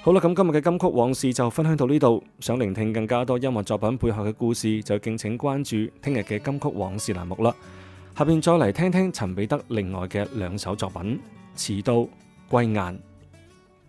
好啦，咁今日嘅金曲往事就分享到呢度。想聆聽更加多音樂作品背後嘅故事，就敬請關注聽日嘅金曲往事欄目啦。下邊再嚟聽聽陳彼得另外嘅2首作品《遲到》、《歸雁》。